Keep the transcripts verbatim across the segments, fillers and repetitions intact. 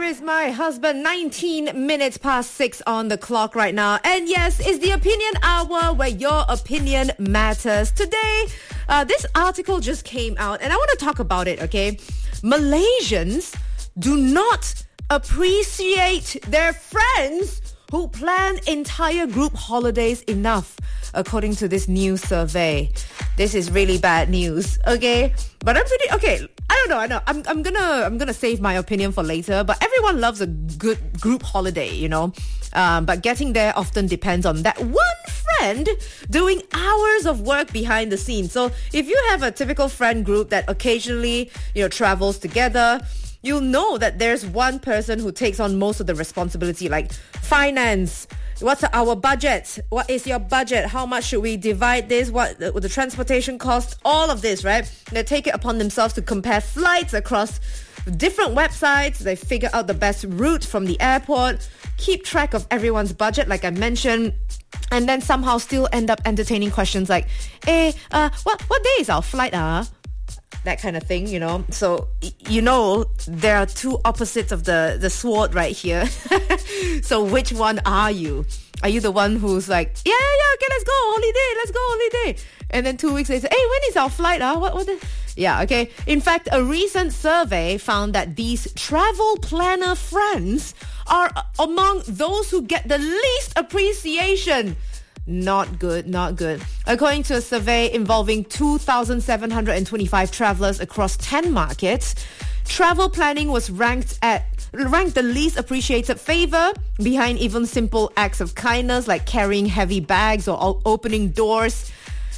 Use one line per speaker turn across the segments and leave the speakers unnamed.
is my husband. nineteen minutes past six on the clock right now. And yes, it's the opinion hour where your opinion matters. Today, uh, this article just came out and I want to talk about it, okay? Malaysians do not appreciate their friends who plan entire group holidays enough, according to this new survey. This is really bad news, okay? But I'm pretty okay. I don't know. I know. I'm I'm gonna I'm gonna save my opinion for later. But everyone loves a good group holiday, you know. Um, but getting there often depends on that one friend doing hours of work behind the scenes. So if you have a typical friend group that occasionally, you know, travels together, you'll know that there's one person who takes on most of the responsibility, like finance. What's our budget? What is your budget? How much should we divide this? What the, the transportation cost? All of this, right? They take it upon themselves to compare flights across different websites. They figure out the best route from the airport, keep track of everyone's budget, like I mentioned, and then somehow still end up entertaining questions like, "Hey, uh, what what day is our flight? Ah?" Uh? That kind of thing, you know. So, you know, there are two opposites of the, the sword right here. So which one are you? Are you the one who's like, yeah, yeah, yeah, okay, let's go, holiday, let's go, holiday. And then two weeks later, hey, when is our flight? Huh? What, what the? Yeah, okay. In fact, a recent survey found that these travel planner friends are among those who get the least appreciation. Not good, not good. According to a survey involving two thousand seven hundred twenty-five travelers across ten markets, travel planning was ranked at ranked the least appreciated favor, behind even simple acts of kindness like carrying heavy bags or o- opening doors.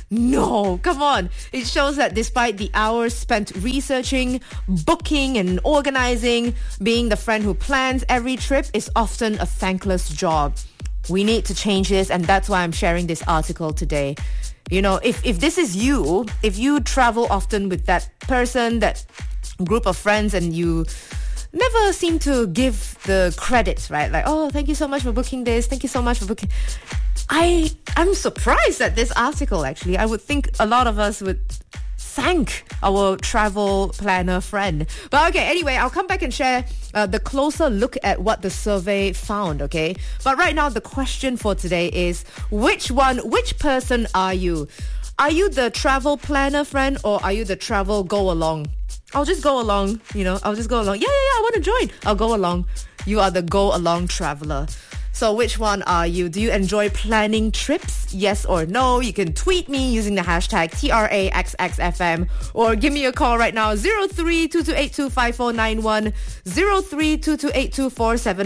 No, come on. It shows that despite the hours spent researching, booking and organizing, being the friend who plans every trip is often a thankless job. We need to change this, and that's why I'm sharing this article today. You know, if, if this is you, if you travel often with that person, that group of friends, and you never seem to give the credit, right? Like, oh, thank you so much for booking this. Thank you so much for booking. I, I'm surprised at this article, actually. I would think a lot of us would thank our travel planner friend. But okay, anyway, I'll come back and share uh, the closer look at what the survey found, okay? But right now, the question for today is, which one, which person are you? Are you the travel planner friend, or are you the travel go along? I'll just go along, you know, I'll just go along. Yeah, yeah, yeah, I want to join. I'll go along. You are the go along traveler. So which one are you? Do you enjoy planning trips? Yes or no? You can tweet me using the hashtag T R A X X F M, or give me a call right now, zero three two two eight two five four nine one, zero three two two eight two four seven